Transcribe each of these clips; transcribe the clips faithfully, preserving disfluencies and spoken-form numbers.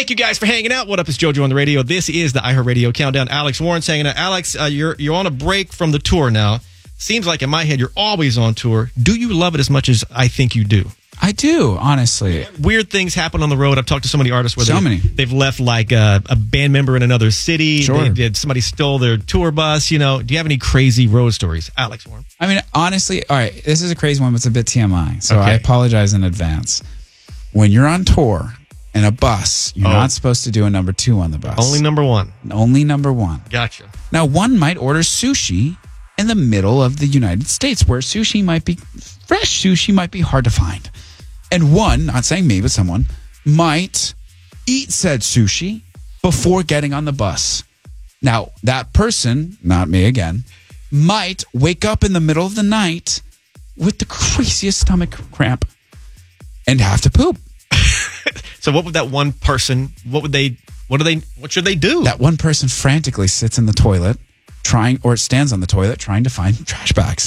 Thank you guys for hanging out. What up? It's JoJo on the radio. This is the iHeartRadio Countdown. Alex Warren's hanging out. Alex, uh, you're you're on a break from the tour now. Seems like in my head you're always on tour. Do you love it as much as I think you do? I do, honestly. Weird things happen on the road. I've talked to so many artists where so they, many. they've left like a, a band member in another city. Sure. They did, somebody stole their tour bus. You know, do you have any crazy road stories, Alex Warren? I mean, honestly, all right, this is a crazy one, but it's a bit T M I, so Okay. I apologize in advance. When you're on tour in a bus, you're Oh. not supposed to do a number two on the bus. Only number one. Only number one. Gotcha. Now, one might order sushi in the middle of the United States, where sushi might be, fresh sushi might be hard to find. And one, not saying me, but someone, might eat said sushi before getting on the bus. Now, that person, not me again, might wake up in the middle of the night with the craziest stomach cramp and have to poop. So what would that one person, what would they, what do they, what should they do? That one person frantically sits in the toilet, trying, or stands on the toilet trying to find trash bags.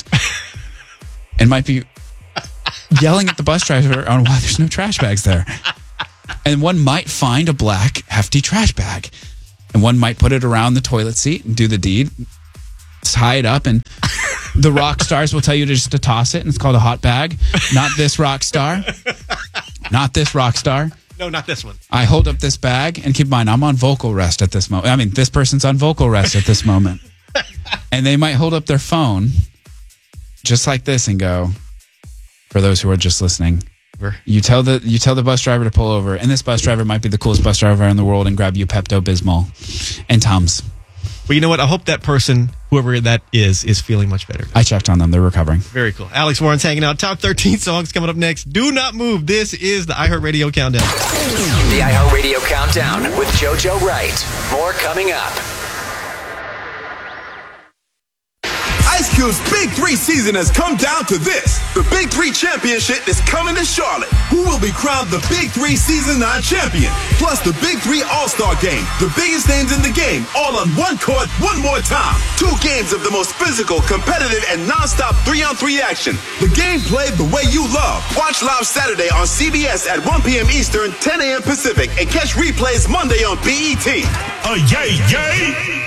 And might be yelling at the bus driver on why there's no trash bags there. And one might find a black, hefty trash bag. And one might put it around the toilet seat and do the deed, tie it up, and the rock stars will tell you to just to toss it, and it's called a hot bag. Not this rock star. Not this rock star. No, not this one. I hold up this bag, and keep in mind, I'm on vocal rest at this moment. I mean, this person's on vocal rest at this moment. And they might hold up their phone just like this and go, for those who are just listening, you tell the you tell the bus driver to pull over, and this bus driver might be the coolest bus driver in the world, and grab you Pepto-Bismol and Tums. Well, you know what? I hope that person, whoever that is, is feeling much better. I checked on them. They're recovering. Very cool. Alex Warren's hanging out. Top thirteen songs coming up next. Do not move. This is the iHeartRadio Countdown. The iHeartRadio Countdown with JoJo Wright. More coming up. Ice Cube's Big Three season has come down to this. The Big Three Championship is coming to Charlotte. Who will be crowned the Big Three Season nine champion? Plus the Big Three All-Star Game. The biggest names in the game, all on one court, one more time. Two games of the most physical, competitive, and non-stop three-on-three action. The game played the way you love. Watch live Saturday on C B S at one p.m. Eastern, ten a.m. Pacific, and catch replays Monday on B E T. Uh, yay, yay!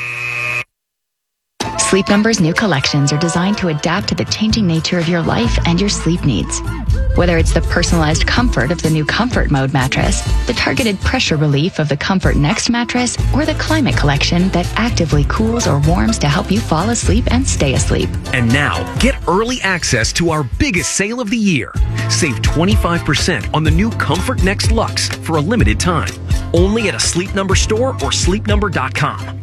Sleep Number's new collections are designed to adapt to the changing nature of your life and your sleep needs. Whether it's the personalized comfort of the new Comfort Mode mattress, the targeted pressure relief of the Comfort Next mattress, or the Climate Collection that actively cools or warms to help you fall asleep and stay asleep. And now, get early access to our biggest sale of the year. Save twenty-five percent on the new Comfort Next Luxe for a limited time. Only at a Sleep Number store or sleep number dot com.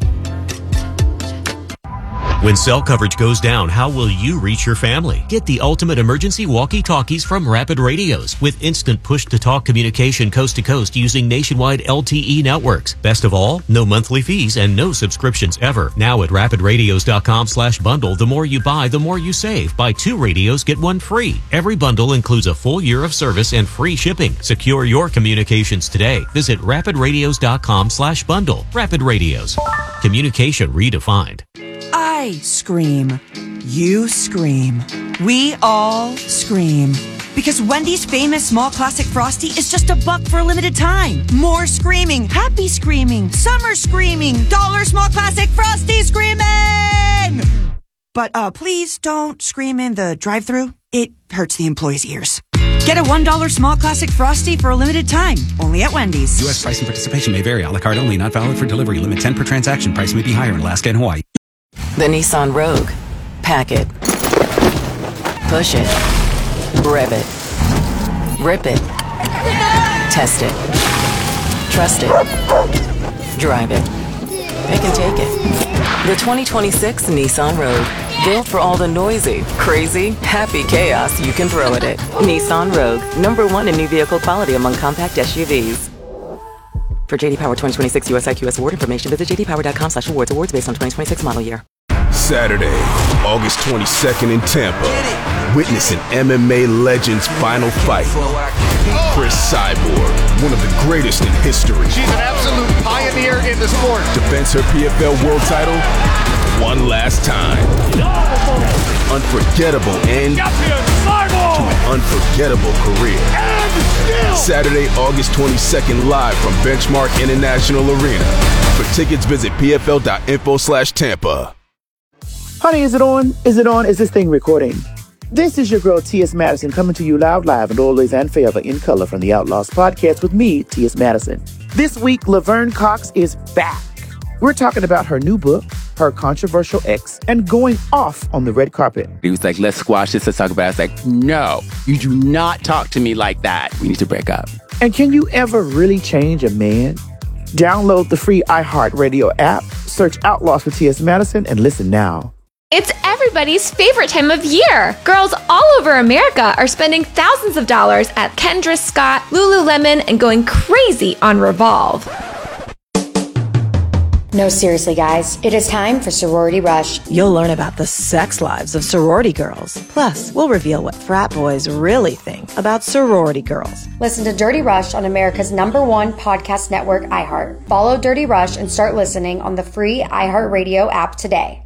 When cell coverage goes down, how will you reach your family? Get the ultimate emergency walkie-talkies from Rapid Radios with instant push-to-talk communication coast to coast using nationwide L T E networks. Best of all, no monthly fees and no subscriptions ever. Now at rapid radios dot com slash bundle, the more you buy, the more you save. Buy two radios, get one free. Every bundle includes a full year of service and free shipping. Secure your communications today. Visit rapid radios dot com slash bundle. Rapid Radios. Communication redefined. I scream. You scream. We all scream. Because Wendy's famous small classic Frosty is just a buck for a limited time. More screaming, happy screaming, summer screaming, dollar small classic Frosty screaming! But uh, please don't scream in the drive-thru. It hurts the employees' ears. Get a one dollar small classic Frosty for a limited time. Only at Wendy's. U S price and participation may vary. A la carte only. Not valid for delivery. Limit ten per transaction. Price may be higher in Alaska and Hawaii. The Nissan Rogue. Pack it. Push it. Rev it. Rip it. Test it. Trust it. Drive it. Pick and take it. The twenty twenty-six Nissan Rogue. Built for all the noisy, crazy, happy chaos you can throw at it. Nissan Rogue. Number one in new vehicle quality among compact S U Vs. For J D Power twenty twenty-six U S I Q S award information, visit j d power dot com slash awards. Awards based on twenty twenty-six model year. Saturday, August twenty-second in Tampa. Witness an M M A legend's final fight. Chris Cyborg, one of the greatest in history. She's an absolute pioneer in the sport. Defends her P F L world title one last time. Unforgettable end to an unforgettable career. Saturday, August twenty-second, live from Benchmark International Arena. For tickets, visit pfl.info slash Tampa. Honey, is it on? Is it on? Is this thing recording? This is your girl, T S. Madison, coming to you loud, live, and always and forever in color from the Outlaws podcast with me, T S. Madison. This week, Laverne Cox is back. We're talking about her new book, her controversial ex, and going off on the red carpet. He was like, let's squash this, let's talk about it. I was like, no, you do not talk to me like that. We need to break up. And can you ever really change a man? Download the free iHeartRadio app, search Outlaws for T S. Madison, and listen now. It's everybody's favorite time of year. Girls all over America are spending thousands of dollars at Kendra Scott, Lululemon, and going crazy on Revolve. No, seriously, guys. It is time for Sorority Rush. You'll learn about the sex lives of sorority girls. Plus, we'll reveal what frat boys really think about sorority girls. Listen to Dirty Rush on America's number one podcast network, iHeart. Follow Dirty Rush and start listening on the free iHeartRadio app today.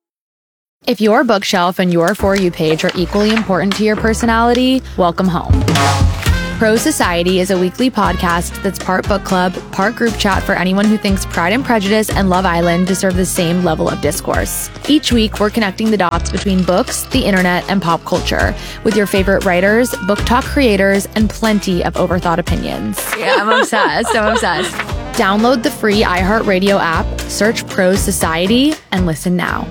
If your bookshelf and your For You page are equally important to your personality, welcome home. Pro Society is a weekly podcast that's part book club, part group chat for anyone who thinks Pride and Prejudice and Love Island deserve the same level of discourse. Each week, we're connecting the dots between books, the internet, and pop culture with your favorite writers, book talk creators, and plenty of overthought opinions. Yeah, I'm obsessed. I'm obsessed. Download the free iHeartRadio app, search Pro Society, and listen now.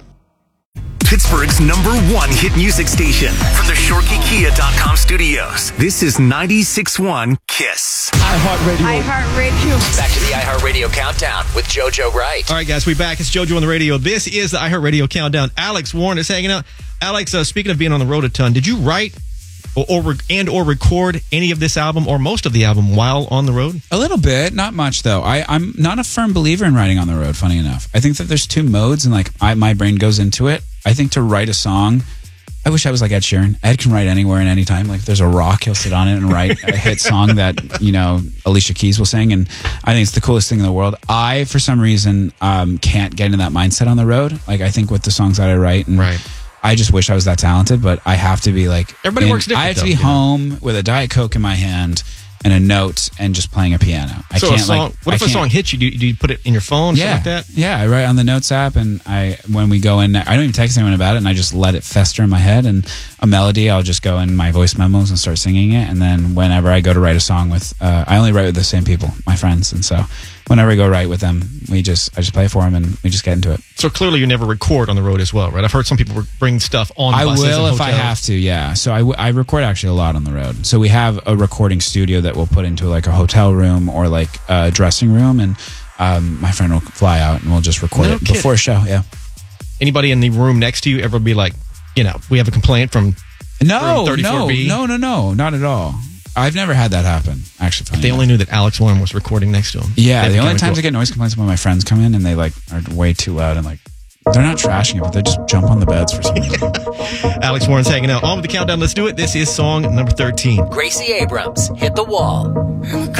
Pittsburgh's number one hit music station from the Shorkey Kia dot com studios. This is ninety-six point one KISS. iHeartRadio. iHeartRadio. Back to the iHeartRadio Countdown with JoJo Wright. All right, guys, we back. It's JoJo on the radio. This is the iHeartRadio Countdown. Alex Warren is hanging out. Alex, uh, speaking of being on the road a ton, did you write or, or and or record any of this album or most of the album while on the road? A little bit, not much though. I, I'm not a firm believer in writing on the road, funny enough. I think that there's two modes and like I, my brain goes into it. I think to write a song, I wish I was like Ed Sheeran. Ed can write anywhere and anytime. Like if there's a rock, he'll sit on it and write a hit song that, you know, Alicia Keys will sing. And I think it's the coolest thing in the world. I, for some reason, um, can't get into that mindset on the road. Like I think with the songs that I write and right. I just wish I was that talented, but I have to be like, everybody in, works different. I have to though, be you know? home with a Diet Coke in my hand and a note and just playing a piano. I so can't a song, like. What if I a can't- song hits you? Do, you? do you put it in your phone? Yeah, Something like that? yeah. I write on the Notes app, and I when we go in, I don't even text anyone about it, and I just let it fester in my head. And a melody, I'll just go in my voice memos and start singing it. And then whenever I go to write a song with, uh, I only write with the same people, my friends, and so whenever I go write with them, we just I just play for them and we just get into it. So clearly, you never record on the road as well, right? I've heard some people bring stuff on. I buses will and if I hotels. have to, yeah. So I, w- I record actually a lot on the road. So we have a recording studio that we'll put into like a hotel room or like a dressing room, and um, my friend will fly out and we'll just record No it kidding. before a show. Yeah. Anybody in the room next to you ever be like, you know, we have a complaint from No, room thirty-four B? no, no, no, no, not at all. I've never had that happen. Actually, If they only knew that Alex Warren was recording next to him. yeah. They'd The be only kinda times cool. I get noise complaints when my friends come in and they like are way too loud and like they're not trashing it, but they just jump on the beds for some reason. Alex Warren's hanging out. On with the countdown. Let's do it. This is song number thirteen. Gracie Abrams, Hit the Wall.